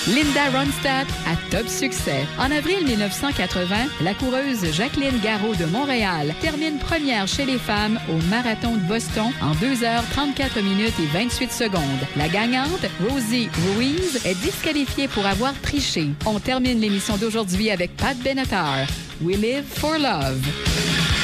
Linda Ronstadt a top succès. En avril 1980, la coureuse Jacqueline Garreau de Montréal termine première chez les femmes au Marathon de Boston en 2h34 minutes et 28 secondes. La gagnante, Rosie Ruiz, est disqualifiée pour avoir triché. On termine l'émission d'aujourd'hui avec Pat Benatar. We Live for Love.